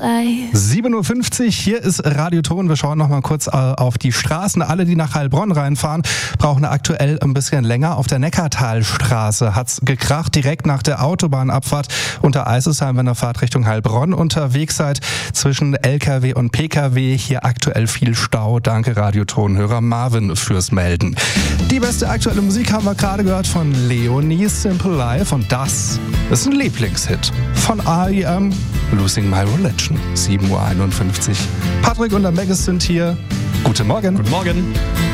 7:50 Uhr, hier ist Radio Ton. Wir schauen noch mal kurz auf die Straßen. Alle, die nach Heilbronn reinfahren, brauchen aktuell ein bisschen länger. Auf der Neckartalstraße hat's gekracht, direkt nach der Autobahnabfahrt unter Eisesheim, wenn ihr Fahrt Richtung Heilbronn unterwegs seid. Zwischen LKW und PKW hier aktuell viel Stau. Danke Radio Tonhörer Marvin fürs Melden. Die beste aktuelle Musik haben wir gerade gehört von Leonie, Simple Life, und das ist ein Lieblingshit von R.E.M., Losing My Religion. 7:51 Uhr. Patrick und der Maggis sind hier. Guten Morgen. Guten Morgen.